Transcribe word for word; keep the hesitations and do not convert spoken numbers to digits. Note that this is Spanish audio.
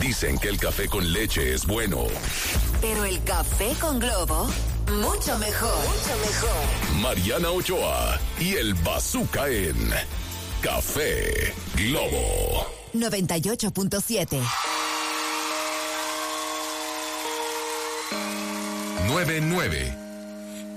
Dicen que el café con leche es bueno. Pero el café con Globo, mucho mejor. Mucho mejor. Mariana Ochoa y el Bazooka en Café Globo noventa y ocho punto siete. nueve nueve.